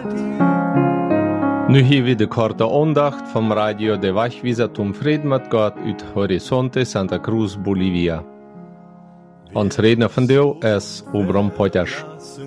Nu hier weer de korte aandacht vom Radio de Wachwieser zum Frieden mit Gott uit Horizonte Santa Cruz, Bolivia. Ons redner van deel is Obram Potjas.